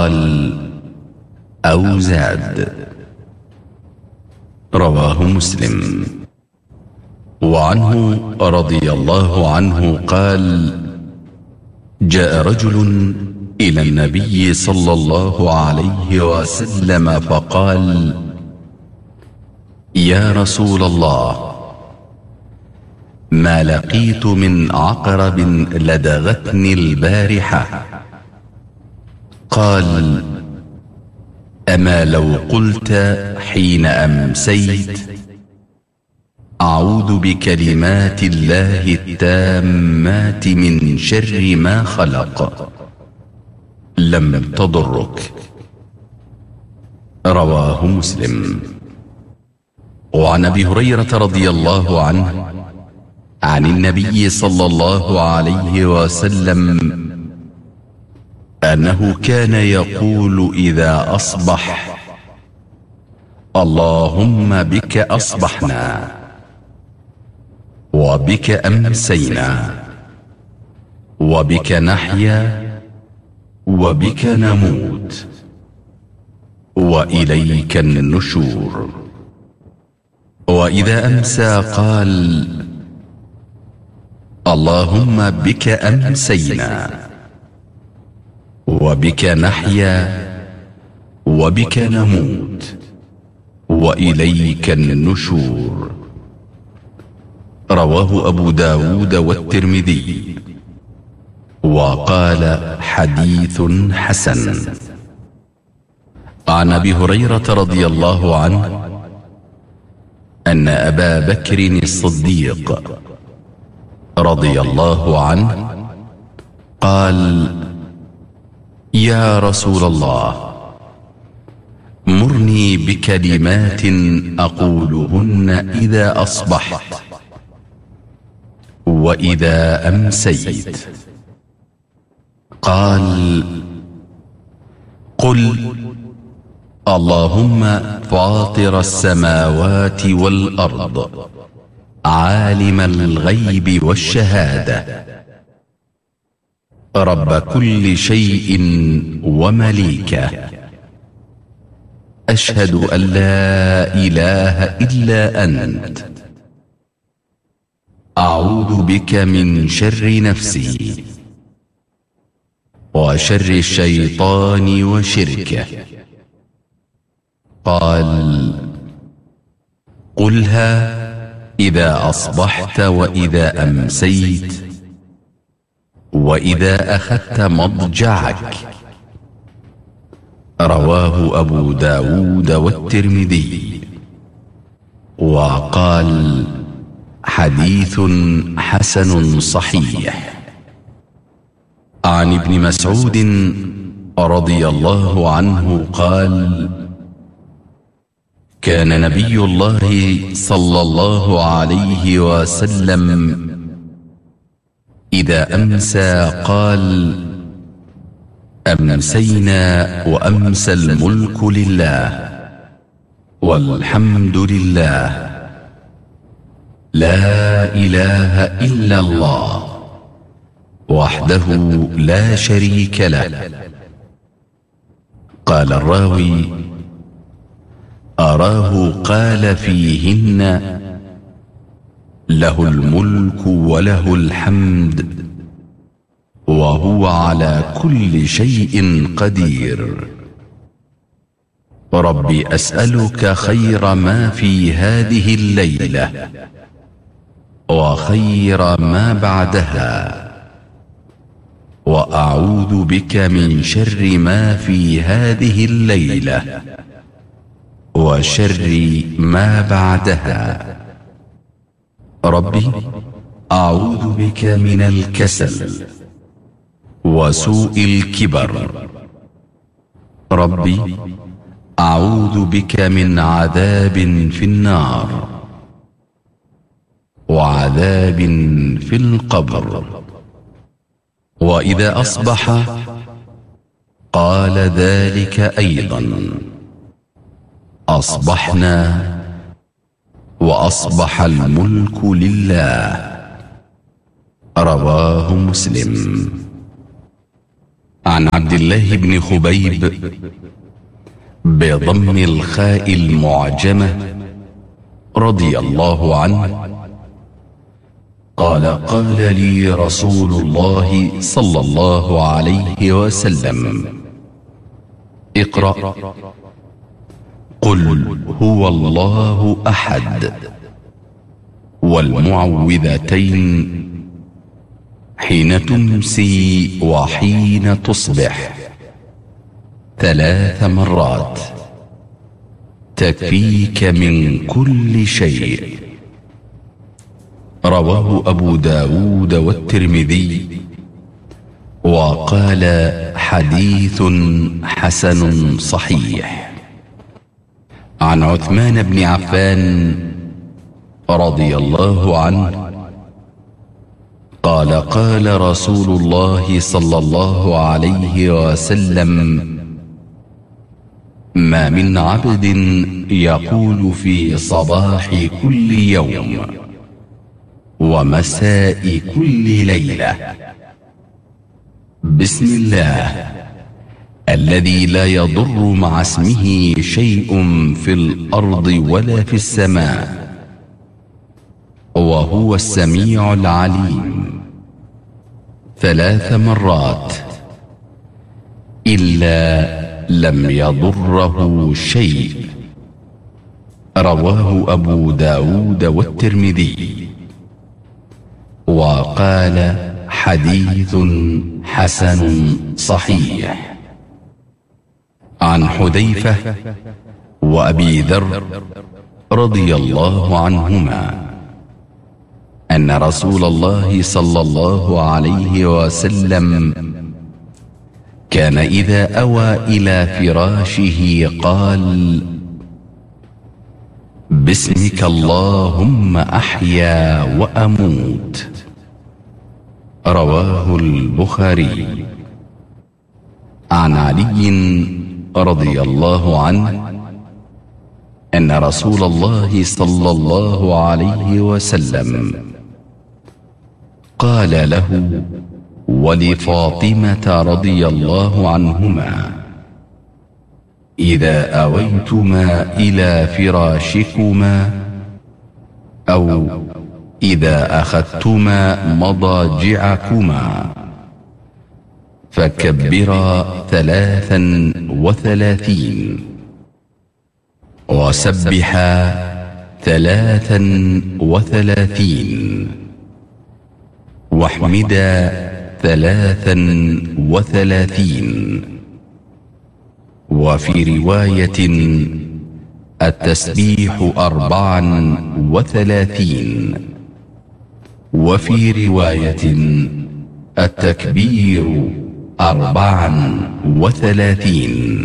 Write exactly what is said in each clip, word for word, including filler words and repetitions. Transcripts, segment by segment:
قال أو زاد. رواه مسلم. وعنه رضي الله عنه قال: جاء رجل إلى النبي صلى الله عليه وسلم فقال: يا رسول الله، ما لقيت من عقرب لدغتني البارحة. قال: أما لو قلت حين أمسيت: أعوذ بكلمات الله التامات من شر ما خلق، لم تضرك. رواه مسلم. وعن أبي هريرة رضي الله عنه عن النبي صلى الله عليه وسلم أنه كان يقول إذا أصبح: اللهم بك أصبحنا، وبك أمسينا، وبك نحيا، وبك نموت، وإليك النشور. وإذا أمسى قال: اللهم بك أمسينا، وبك نحيا، وبك نموت، وإليك النشور. رواه أبو داود والترمذي، وقال حديث حسن. عن أبي هريرة رضي الله عنه أن أبا بكر الصديق رضي الله عنه قال: يا رسول الله، مرني بكلمات أقولهن إذا أصبحت وإذا أمسيت. قال: قل اللهم فاطر السماوات والأرض، عالم الغيب والشهادة، رب كل شيء ومليكه، أشهد أن لا إله إلا أنت، أعوذ بك من شر نفسي وشر الشيطان وشركه. قال: قلها إذا أصبحت وإذا أمسيت وإذا أخذت مضجعك. رواه أبو داود والترمذي، وقال حديث حسن صحيح. عن ابن مسعود رضي الله عنه قال: كان نبي الله صلى الله عليه وسلم إذا أمسى قال: أمسينا وأمسى الملك لله، والحمد لله، لا إله إلا الله وحده لا شريك له. قال الراوي: أراه قال فيهن: له الملك وله الحمد وهو على كل شيء قدير. ربي أسألك خير ما في هذه الليلة وخير ما بعدها، وأعوذ بك من شر ما في هذه الليلة وشر ما بعدها. ربي أعوذ بك من الكسل وسوء الكبر. ربي أعوذ بك من عذاب في النار وعذاب في القبر. وإذا أصبح قال ذلك أيضا: أصبحنا وأصبح الملك لله. رواه مسلم. عن عبد الله بن خبيب بضم الخاء المعجمة رضي الله عنه قال قال لي رسول الله صلى الله عليه وسلم: اقرأ قل هو الله أحد والمعوذتين حين تمسي وحين تصبح ثلاث مرات تكفيك من كل شيء. رواه أبو داود والترمذي وقال حديث حسن صحيح. عن عثمان بن عفان رضي الله عنه قال قال رسول الله صلى الله عليه وسلم: ما من عبد يقول في صباح كل يوم ومساء كل ليلة: بسم الله الذي لا يضر مع اسمه شيء في الأرض ولا في السماء وهو السميع العليم ثلاث مرات إلا لم يضره شيء. رواه أبو داود والترمذي وقال حديث حسن صحيح. عن حذيفة وأبي ذر رضي الله عنهما أن رسول الله صلى الله عليه وسلم كان إذا أوى إلى فراشه قال: باسمك اللهم أحيا وأموت. رواه البخاري. عن علي رضي الله عنه أن رسول الله صلى الله عليه وسلم قال له ولفاطمة رضي الله عنهما: إذا أويتما إلى فراشكما أو إذا أخذتما مضاجعكما فكبرا ثلاثا وثلاثين وسبحا ثلاثا وثلاثين واحمدا ثلاثا وثلاثين. وفي رواية التسبيح أربعا وثلاثين. وفي رواية التكبير أربعا وثلاثين.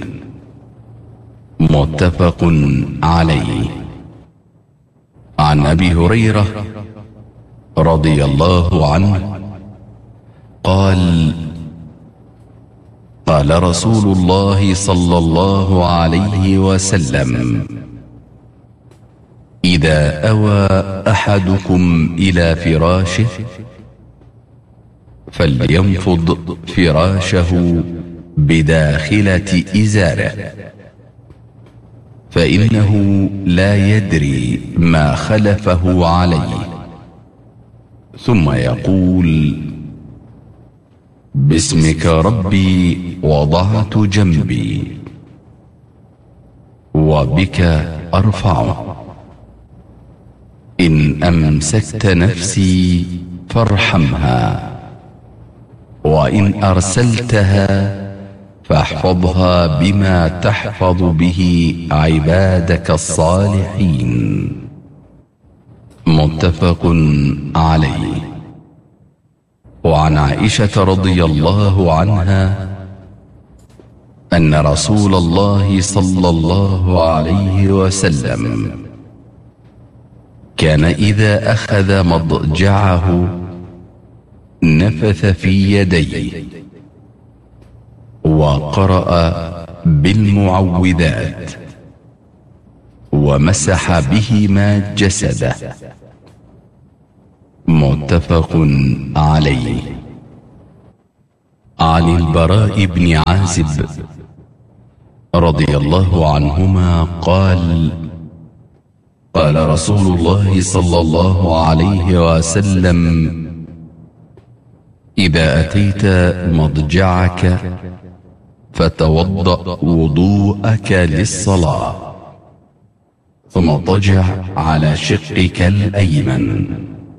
متفق عليه. عن أبي هريرة رضي الله عنه قال قال رسول الله صلى الله عليه وسلم: إذا أوى أحدكم إلى فراشه فلينفض فراشه بداخلة إزاره، فإنه لا يدري ما خلفه عليه، ثم يقول: باسمك ربي وضعت جنبي وبك أرفعه، إن أمسكت نفسي فارحمها، وإن أرسلتها فاحفظها بما تحفظ به عبادك الصالحين. متفق عليه. وعن عائشة رضي الله عنها أن رسول الله صلى الله عليه وسلم كان إذا أخذ مضجعه نفث في يديه وقرأ بالمعوذات ومسح بهما جسده. متفق عليه. عن البراء بن عازب رضي الله عنهما قال: قال رسول الله صلى الله عليه وسلم: إذا أتيت مضجعك فتوضأ وضوءك للصلاة، ثم اضطجع على شقك الأيمن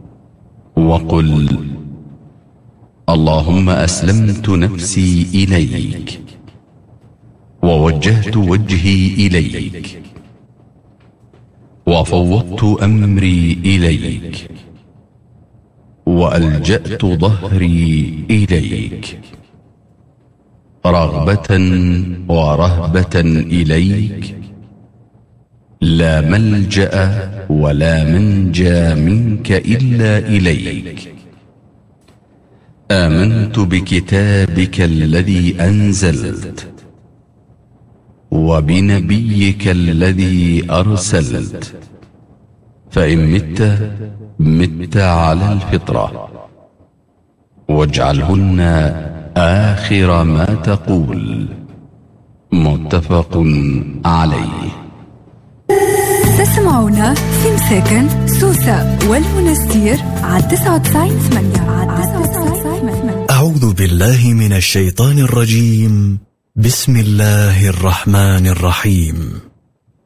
وقل: اللهم أسلمت نفسي إليك، ووجهت وجهي إليك، وفوضت أمري إليك، وألجأت ظهري إليك، رغبة ورهبة إليك، لا ملجأ ولا منجى منك إلا إليك. آمنت بكتابك الذي أنزلت، وبنبيك الذي أرسلت، فإن مت مت على الفطرة، واجعلهن آخر ما تقول. متفق عليه. تسمعونا في مساكن سوسة والمنستير على تسعة وتسعين ثمانية. أعوذ بالله من الشيطان الرجيم. بسم الله الرحمن الرحيم.